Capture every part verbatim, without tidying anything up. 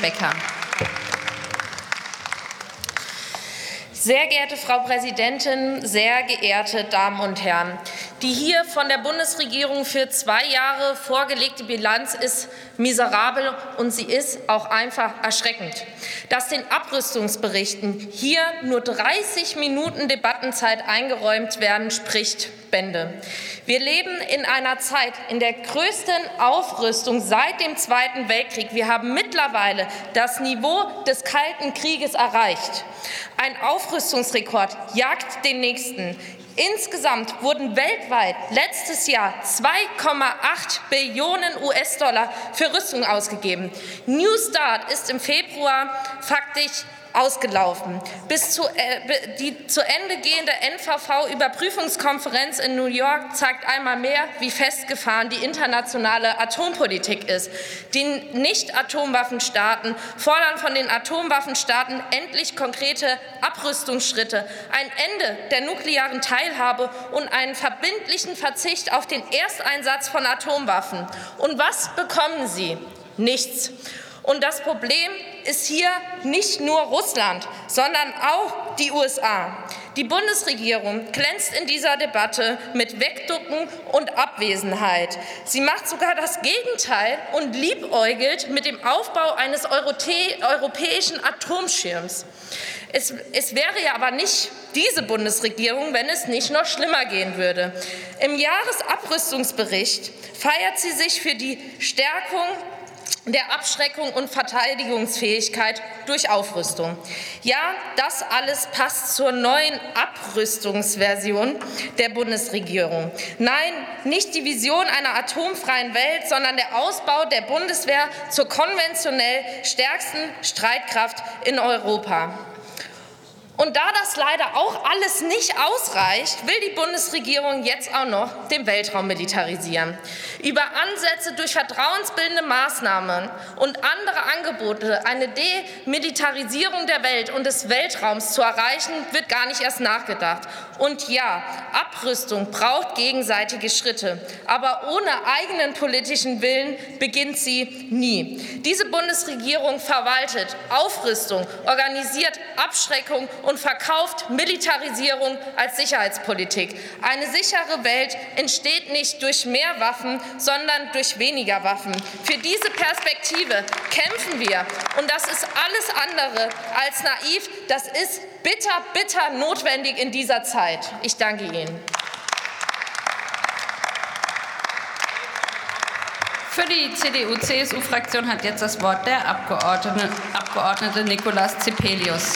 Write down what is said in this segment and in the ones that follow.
Becker. Sehr geehrte Frau Präsidentin, sehr geehrte Damen und Herren! Die hier von der Bundesregierung für zwei Jahre vorgelegte Bilanz ist miserabel und sie ist auch einfach erschreckend. Dass den Abrüstungsberichten hier nur dreißig Minuten Debattenzeit eingeräumt werden, spricht Bände. Wir leben in einer Zeit in der größten Aufrüstung seit dem Zweiten Weltkrieg. Wir haben mittlerweile das Niveau des Kalten Krieges erreicht. Ein Aufrüstungsrekord jagt den nächsten. Insgesamt wurden weltweit letztes Jahr zwei Komma acht Billionen U S-Dollar für Rüstung ausgegeben. New Start ist im Februar faktisch ausgelaufen. Bis zu, äh, die zu Ende gehende N V V-Überprüfungskonferenz in New York zeigt einmal mehr, wie festgefahren die internationale Atompolitik ist. Die Nicht-Atomwaffenstaaten fordern von den Atomwaffenstaaten endlich konkrete Abrüstungsschritte, ein Ende der nuklearen Teilhabe und einen verbindlichen Verzicht auf den Ersteinsatz von Atomwaffen. Und was bekommen sie? Nichts. Und das Problem ist hier nicht nur Russland, sondern auch die U S A. Die Bundesregierung glänzt in dieser Debatte mit Wegducken und Abwesenheit. Sie macht sogar das Gegenteil und liebäugelt mit dem Aufbau eines europäischen Atomschirms. Es, es wäre ja aber nicht diese Bundesregierung, wenn es nicht noch schlimmer gehen würde. Im Jahresabrüstungsbericht feiert sie sich für die Stärkung der Abschreckung und Verteidigungsfähigkeit durch Aufrüstung. Ja, das alles passt zur neuen Abrüstungsversion der Bundesregierung. Nein, nicht die Vision einer atomfreien Welt, sondern der Ausbau der Bundeswehr zur konventionell stärksten Streitkraft in Europa. Und da das leider auch alles nicht ausreicht, will die Bundesregierung jetzt auch noch den Weltraum militarisieren. Über Ansätze durch vertrauensbildende Maßnahmen und andere Angebote eine Demilitarisierung der Welt und des Weltraums zu erreichen, wird gar nicht erst nachgedacht. Und ja, Abrüstung braucht gegenseitige Schritte, aber ohne eigenen politischen Willen beginnt sie nie. Diese Bundesregierung verwaltet Aufrüstung, organisiert Abschreckung und verkauft Militarisierung als Sicherheitspolitik. Eine sichere Welt entsteht nicht durch mehr Waffen, sondern durch weniger Waffen. Für diese Perspektive kämpfen wir. Und das ist alles andere als naiv. Das ist bitter, bitter notwendig in dieser Zeit. Ich danke Ihnen. Für die C D U-C S U-Fraktion hat jetzt das Wort der Abgeordnete, Abgeordnete Nikolaus Zepelius.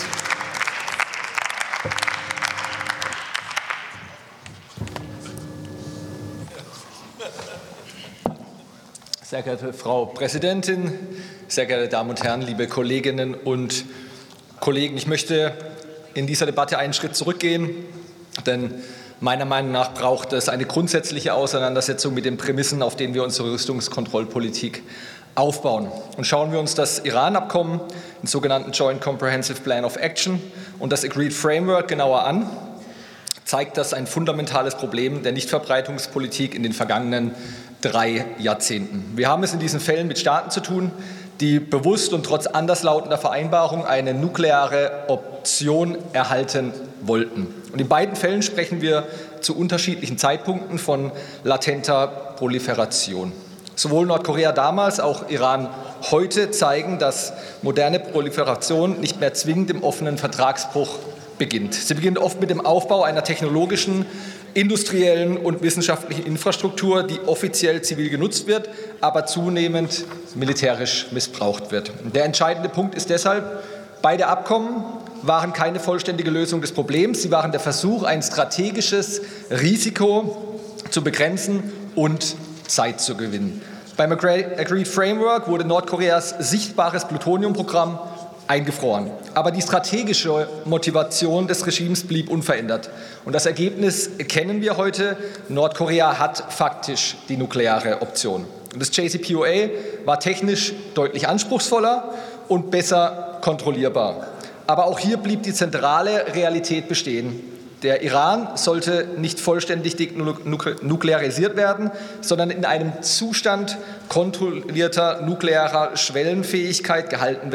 Sehr geehrte Frau Präsidentin, sehr geehrte Damen und Herren, liebe Kolleginnen und Kollegen! Ich möchte in dieser Debatte einen Schritt zurückgehen, denn meiner Meinung nach braucht es eine grundsätzliche Auseinandersetzung mit den Prämissen, auf denen wir unsere Rüstungskontrollpolitik aufbauen. Und schauen wir uns das Iran-Abkommen, den sogenannten Joint Comprehensive Plan of Action und das Agreed Framework genauer an, zeigt das ein fundamentales Problem der Nichtverbreitungspolitik in den vergangenen drei Jahrzehnten. Wir haben es in diesen Fällen mit Staaten zu tun, die bewusst und trotz anderslautender Vereinbarung eine nukleare Option erhalten wollten. Und in beiden Fällen sprechen wir zu unterschiedlichen Zeitpunkten von latenter Proliferation. Sowohl Nordkorea damals, auch Iran heute zeigen, dass moderne Proliferation nicht mehr zwingend im offenen Vertragsbruch beginnt. Sie beginnt oft mit dem Aufbau einer technologischen, industriellen und wissenschaftlichen Infrastruktur, die offiziell zivil genutzt wird, aber zunehmend militärisch missbraucht wird. Der entscheidende Punkt ist deshalb, beide Abkommen waren keine vollständige Lösung des Problems. Sie waren der Versuch, ein strategisches Risiko zu begrenzen und Zeit zu gewinnen. Beim Agreed Framework wurde Nordkoreas sichtbares Plutoniumprogramm eingefroren. Aber die strategische Motivation des Regimes blieb unverändert. Und das Ergebnis kennen wir heute. Nordkorea hat faktisch die nukleare Option. Und das J C P O A war technisch deutlich anspruchsvoller und besser kontrollierbar. Aber auch hier blieb die zentrale Realität bestehen. Der Iran sollte nicht vollständig denuklearisiert werden, sondern in einem Zustand kontrollierter nuklearer Schwellenfähigkeit gehalten werden.